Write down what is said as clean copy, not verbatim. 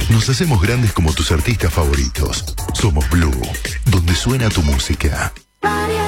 Nos hacemos grandes como tus artistas favoritos. Somos Blue, donde suena tu música.